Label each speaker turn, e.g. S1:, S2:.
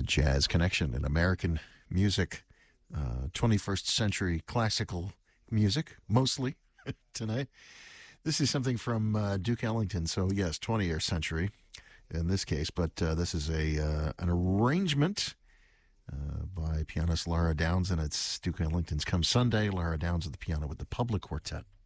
S1: the Jazz Connection in American music, 21st century classical music, mostly tonight. This is something from Duke Ellington, so yes, 20th century in this case, but this is an arrangement by pianist Laura Downs, and it's Duke Ellington's Come Sunday. Laura Downs at the piano with the Public Quartet.